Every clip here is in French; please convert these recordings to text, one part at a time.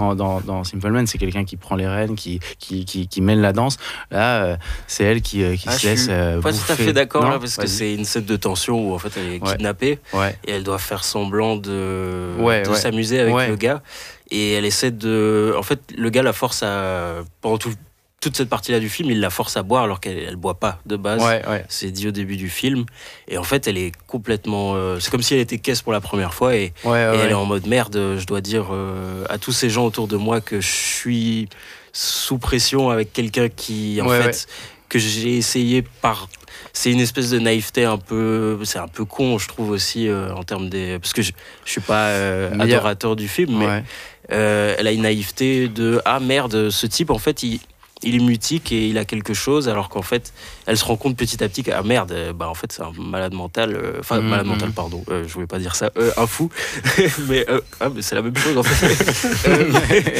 dans Simple Man, c'est quelqu'un qui prend les rênes, qui mène la danse. Là, c'est elle qui se laisse pas bouffer. tout à fait d'accord là, parce Vas-y. que c'est une scène de tension où en fait elle est kidnappée et elle doit faire semblant de s'amuser avec le gars. Et elle essaie de... En fait, le gars la force à... Pendant toute cette partie-là du film, il la force à boire alors qu'elle boit pas de base. C'est dit au début du film. Et en fait, elle est complètement... c'est comme si elle était caisse pour la première fois et elle est en mode merde. Je dois dire à tous ces gens autour de moi que je suis sous pression avec quelqu'un qui, en fait, que j'ai essayé par... C'est une espèce de naïveté un peu... C'est un peu con, je trouve aussi, en termes des... Parce que je suis pas adorateur du film, mais elle a une naïveté de... Ah merde, ce type, en fait, il est mutique et il a quelque chose, alors qu'en fait, elle se rend compte petit à petit que, ah merde, en fait, c'est un malade mental, malade mental, pardon, je voulais pas dire ça, un fou, mais c'est la même chose, en fait.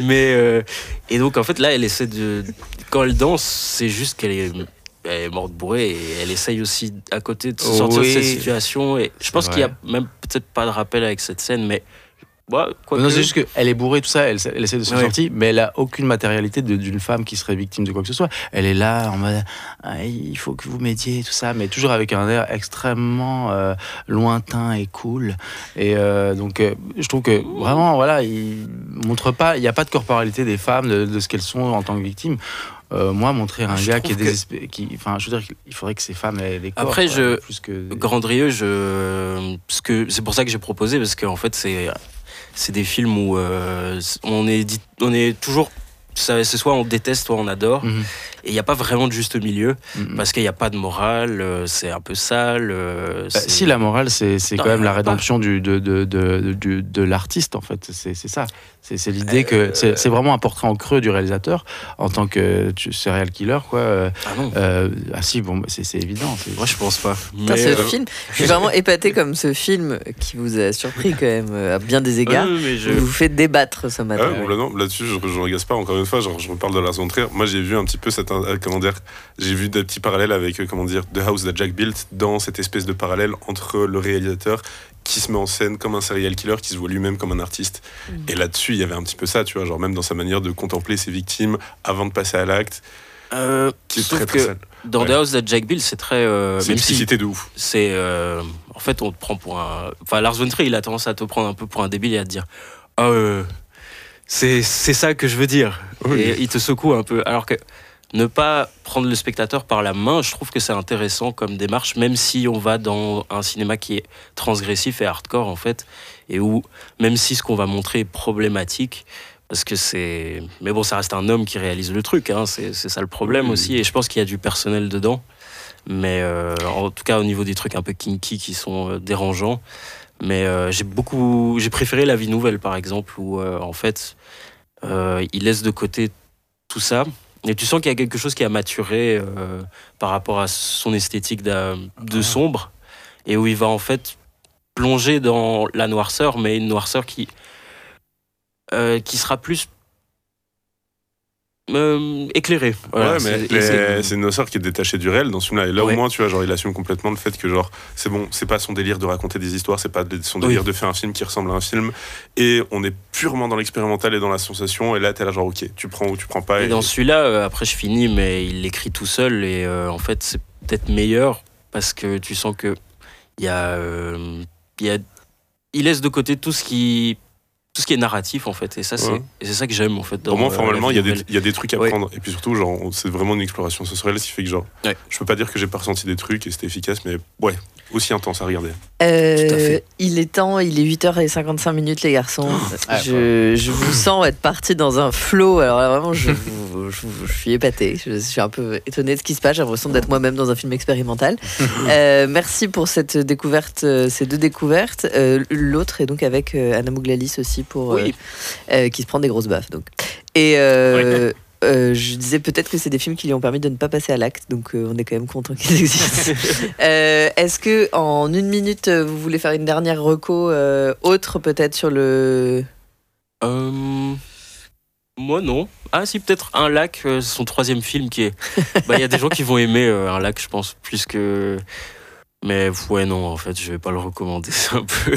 Et donc, en fait, là, elle essaie de... Quand elle danse, c'est juste qu'elle est morte bourrée et elle essaye aussi, à côté, de se sortir de cette situation. Et je pense qu'il y a même peut-être pas de rappel avec cette scène, mais... Non, c'est juste qu'elle est bourrée, tout ça, elle essaie de s'en sortir, mais elle a aucune matérialité d'une femme qui serait victime de quoi que ce soit. Elle est là en mode il faut que vous m'aidiez, tout ça, mais toujours avec un air extrêmement lointain et cool. Et donc, je trouve que vraiment, voilà, il montre pas, il n'y a pas de corporalité des femmes, de ce qu'elles sont en tant que victimes. Moi, montrer un gars qui est désespéré, enfin, je veux dire, il faudrait que ces femmes aient des corps. Après, plus que... Grandrieux, c'est pour ça que j'ai proposé, parce qu'en fait, c'est des films où on est toujours... C'est soit on déteste, soit on adore. Et il n'y a pas vraiment de juste milieu, parce qu'il n'y a pas de morale, c'est un peu sale. Si, la morale, c'est quand même la rédemption de l'artiste, en fait. C'est ça. C'est l'idée que... C'est vraiment un portrait en creux du réalisateur, en tant que serial killer, quoi. Si, bon, c'est évident. Moi, je pense pas. Mais ce film, je suis vraiment épatée comme ce film qui vous a surpris quand même, à bien des égards. Vous fait débattre ce matin. Là-dessus, je ne regasse pas, encore une fois, je reparle de Lars von Trier. Moi, j'ai vu un petit peu j'ai vu des petits parallèles avec, The House That Jack Built, dans cette espèce de parallèle entre le réalisateur qui se met en scène comme un serial killer, qui se voit lui-même comme un artiste. Et là-dessus, il y avait un petit peu ça, tu vois, genre même dans sa manière de contempler ses victimes avant de passer à l'acte, qui est très très sale. Dans The House That Jack Built, c'est très... c'est une explicité de ouf. C'est... en fait, on te prend pour un... Enfin, Lars von Trier, il a tendance à te prendre un peu pour un débile et à te dire c'est ça que je veux dire. Et il te secoue un peu. Alors que ne pas prendre le spectateur par la main, je trouve que c'est intéressant comme démarche, même si on va dans un cinéma qui est transgressif et hardcore, en fait, et où, même si ce qu'on va montrer est problématique, parce que c'est... Mais bon, ça reste un homme qui réalise le truc, hein, c'est ça le problème aussi, et je pense qu'il y a du personnel dedans, mais en tout cas, au niveau des trucs un peu kinky qui sont dérangeants, mais j'ai préféré La Vie Nouvelle, par exemple, où, en fait, il laisse de côté tout ça. Et tu sens qu'il y a quelque chose qui a maturé par rapport à son esthétique de sombre, et où il va en fait plonger dans la noirceur, mais une noirceur qui sera plus éclairée. Voilà, c'est une noirceur qui est détachée du réel dans ce film-là. Et là, au moins, tu vois, genre, il assume complètement le fait que, genre, c'est bon, c'est pas son délire de raconter des histoires, c'est pas son délire de faire un film qui ressemble à un film. Et on est purement dans l'expérimental et dans la sensation. Et là, t'es là, genre, ok, tu prends ou tu prends pas. Et dans celui-là, après, je finis, mais il l'écrit tout seul. Et en fait, c'est peut-être meilleur parce que tu sens que il laisse de côté tout ce qui est narratif, en fait, et ça c'est ça que j'aime, en fait, dans... Au moins, formellement, il y a des trucs à prendre, et puis surtout, genre, c'est vraiment une exploration sensorielle, ce qui fait que, genre, je peux pas dire que j'ai pas ressenti des trucs et c'était efficace, mais aussi intense à regarder. Tout à fait. Il est temps, il est 8h55, les garçons. Je vous sens être parti dans un flow. Alors là, vraiment, je suis épatée. Je suis un peu étonnée de ce qui se passe. J'ai l'impression d'être moi-même dans un film expérimental. Merci pour cette découverte, ces deux découvertes. L'autre est donc avec Anna Mouglalis aussi, qui se prend des grosses baffes. Donc. Et je disais peut-être que c'est des films qui lui ont permis de ne pas passer à l'acte, donc on est quand même content qu'ils existent. Est-ce que en une minute vous voulez faire une dernière reco autre peut-être sur le... Moi non. Ah si, peut-être Un lac, son troisième film qui est... Il y a des gens qui vont aimer Un lac, je pense, plus que... Mais ouais, non, en fait, je vais pas le recommander. C'est un peu.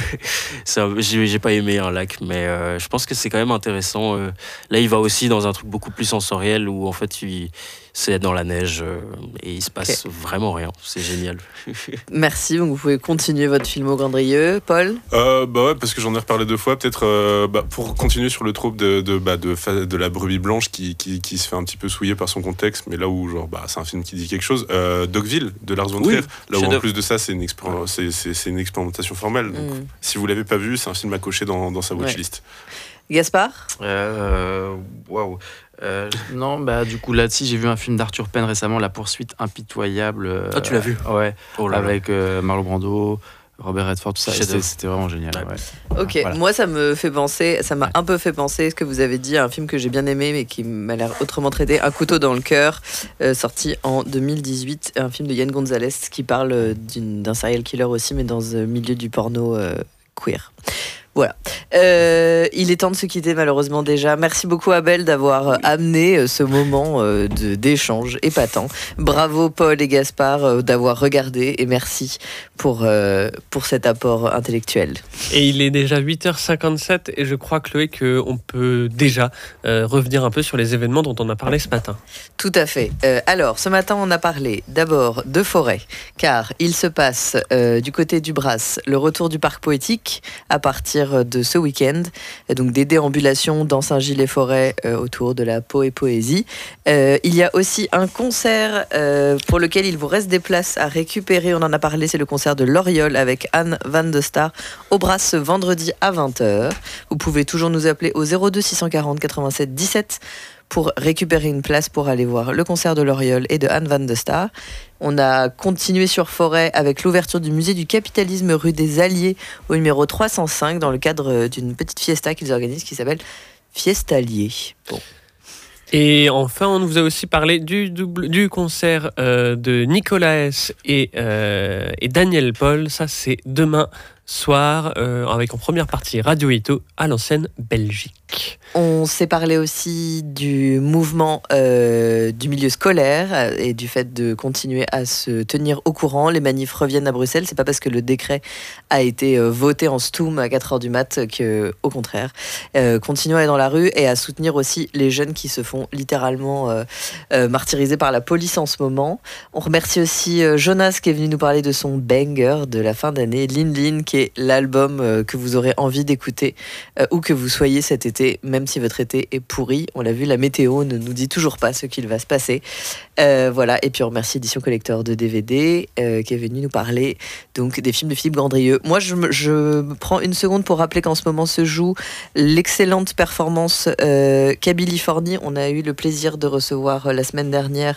J'ai pas aimé un lac, mais je pense que c'est quand même intéressant. Là, il va aussi dans un truc beaucoup plus sensoriel où en fait, c'est dans la neige et il se passe vraiment rien. C'est génial. Merci. Donc vous pouvez continuer votre film au Grandrieux, Paul. Bah ouais, parce que j'en ai reparlé 2 fois. Peut-être pour continuer sur le trope de la brebis blanche qui se fait un petit peu souiller par son contexte, mais là où genre c'est un film qui dit quelque chose. Dogville de Lars von Trier. Là où en plus de ça, c'est une expérimentation formelle. Donc, si vous l'avez pas vu, c'est un film à cocher dans sa watchlist. Gaspard. Waouh. Non, du coup, là-dessus, j'ai vu un film d'Arthur Penn récemment, La poursuite impitoyable. Ah, tu l'as vu? Ouais, avec Marlon Brando, Robert Redford, tout ça. C'était vraiment génial. Ouais. Ok, voilà. Moi, ça m'a un peu fait penser ce que vous avez dit, un film que j'ai bien aimé, mais qui m'a l'air autrement traité, Un couteau dans le cœur, sorti en 2018, un film de Yann Gonzalez qui parle d'un serial killer aussi, mais dans le milieu du porno queer. Voilà. Il est temps de se quitter malheureusement déjà. Merci beaucoup Abel d'avoir amené ce moment d'échange épatant. Bravo Paul et Gaspard d'avoir regardé et merci pour cet apport intellectuel. Et il est déjà 8h57 et je crois Chloé qu'on peut déjà revenir un peu sur les événements dont on a parlé ce matin. Tout à fait. Alors ce matin on a parlé d'abord de forêt car il se passe du côté du Bras le retour du parc poétique à partir de ce week-end, donc des déambulations dans Saint-Gilles-les-Forêts autour de la Pau et Poésie. Il y a aussi un concert pour lequel il vous reste des places à récupérer, on en a parlé, c'est le concert de l'Oriole avec Anne Van de Star au Bras ce vendredi à 20h. Vous pouvez toujours nous appeler au 02 640 87 17 pour récupérer une place pour aller voir le concert de l'Oriole et de Anne Van de Star. On a continué sur Forêt avec l'ouverture du musée du capitalisme rue des Alliés au numéro 305 dans le cadre d'une petite fiesta qu'ils organisent qui s'appelle Fiestalier. Bon. Et enfin, on vous a aussi parlé du concert de Nicolas S. et Daniel Paul. Ça, c'est demain soir, avec en première partie Radio Ito à l'ancienne Belgique. On s'est parlé aussi du mouvement du milieu scolaire et du fait de continuer à se tenir au courant. Les manifs reviennent à Bruxelles. C'est pas parce que le décret a été voté en stoum à 4h du mat que, au contraire, continuons à aller dans la rue et à soutenir aussi les jeunes qui se font littéralement martyriser par la police en ce moment. On remercie aussi Jonas qui est venu nous parler de son banger de la fin d'année, Lin Lin, qui est l'album que vous aurez envie d'écouter où que vous soyez cet été, même si votre été est pourri. On l'a vu, la météo ne nous dit toujours pas ce qu'il va se passer. Voilà. Et puis on remercie Édition Collector de DVD qui est venu nous parler donc des films de Philippe Grandrieux. Moi, je prends une seconde pour rappeler qu'en ce moment se joue l'excellente performance Kabylie-Forny. On a eu le plaisir de recevoir la semaine dernière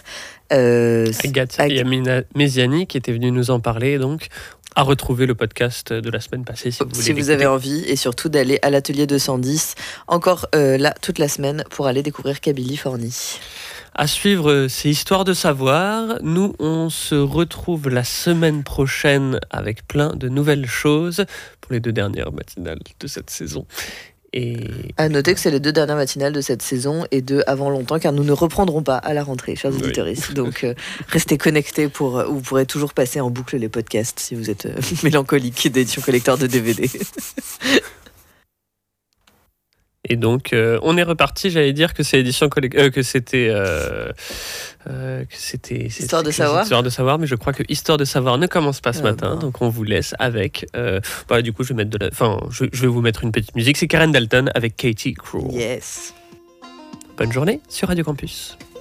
Agathe Yamina Méziani qui était venue nous en parler, donc à retrouver le podcast de la semaine passée si vous avez envie, et surtout d'aller à l'atelier 210 encore là toute la semaine pour aller découvrir Kabylie-Forny. À suivre, c'est Histoire de savoir. Nous, on se retrouve la semaine prochaine avec plein de nouvelles choses pour les 2 dernières matinales de cette saison. Et à noter que c'est les 2 dernières matinales de cette saison et de avant longtemps, car nous ne reprendrons pas à la rentrée, chers auditeurs. Donc restez connectés vous pourrez toujours passer en boucle les podcasts si vous êtes mélancolique d'Édition Collector de DVD. Et donc, on est reparti. J'allais dire que c'est édition que c'était Histoire de savoir. Histoire de savoir, mais je crois que Histoire de savoir ne commence pas ce matin. Donc, on vous laisse avec. Du coup, je vais vous mettre une petite musique. C'est Karen Dalton avec Katie Crew. Yes. Bonne journée sur Radio Campus.